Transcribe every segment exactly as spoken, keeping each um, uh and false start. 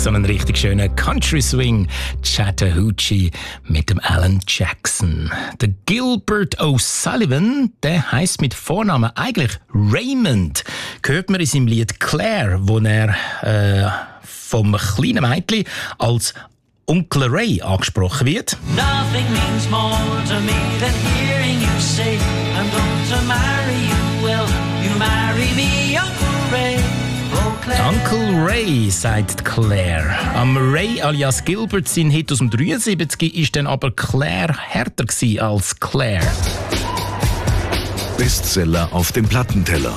so einen richtig schönen Country Swing. Chattahoochee mit dem Alan Jackson. Der Gilbert O'Sullivan, der heisst mit Vornamen eigentlich Raymond. Hört man in seinem Lied Claire, wo er äh, vom kleinen Mädchen als Onkel Ray angesprochen wird. Nothing means more to me than hearing you say I'm going to marry you. Well, you marry me, Uncle Ray. Oh, Claire. Uncle Ray, sagt Claire. Am Ray alias Gilbert, sein Hit aus dem dreiundsiebzig, ist dann aber Claire härter gewesen als Claire. Bestseller auf dem Plattenteller.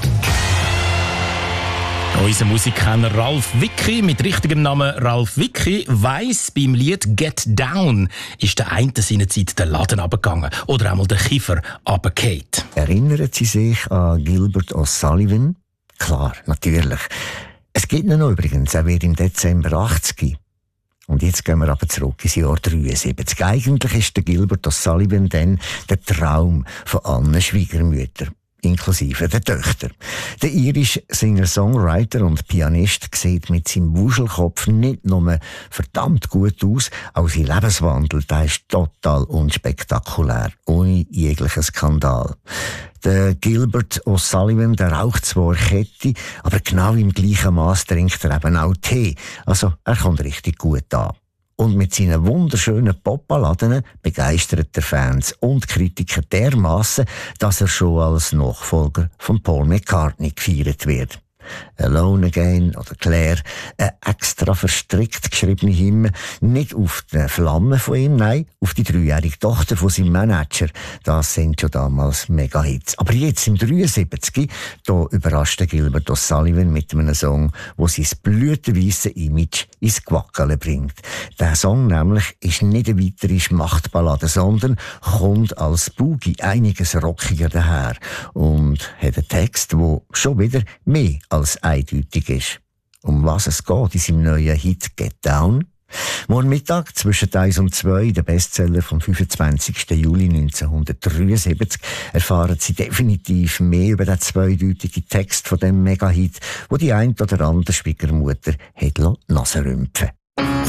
Unser Musikkenner Ralf Wicki, mit richtigem Namen Ralf Wicki, weiss, beim Lied «Get Down» ist der eine seinerzeit der Laden runtergegangen oder einmal der Kiefer runtergefallen. Erinnern Sie sich an Gilbert O'Sullivan? Klar, natürlich. Es gibt ihn noch übrigens, er wird im Dezember achtzig. Und jetzt gehen wir aber zurück ins Jahr dreiundsiebzig. Eigentlich ist der Gilbert O'Sullivan dann der Traum von allen Schwiegermüttern, inklusive der Töchter. Der irische Singer-Songwriter und Pianist sieht mit seinem Wuschelkopf nicht nur verdammt gut aus, auch sein Lebenswandel, der ist total unspektakulär, ohne jeglichen Skandal. Der Gilbert O'Sullivan, der raucht zwar Kette, aber genau im gleichen Maß trinkt er eben auch Tee. Also er kommt richtig gut an. Und mit seinen wunderschönen Popballaden begeistert er Fans und Kritiker dermassen, dass er schon als Nachfolger von Paul McCartney gefeiert wird. Alone Again oder Claire, eine extra verstrickt geschriebene Hymne, nicht auf die Flamme von ihm, nein, auf die dreijährige Tochter von seinem Manager. Das sind schon damals Mega-Hits. Aber jetzt, im dreiundsiebzig, da überrascht Gilbert O'Sullivan mit einem Song, wo sein blütenweisse Image ins Quackeln bringt. Der Song nämlich ist nicht eine weitere Schmachtballade, sondern kommt als Boogie einiges rockiger daher und hat einen Text, der schon wieder mehr als eindeutig ist. Um was es geht in seinem neuen Hit «Get Down»? Morgen Mittag zwischen eins und zwei, der Bestseller vom fünfundzwanzigsten Juli neunzehnhundertdreiundsiebzig, erfahren Sie definitiv mehr über den zweideutigen Text von dem Mega-Hit, wo die ein oder andere Schwiegermutter hat Nase rümpfen.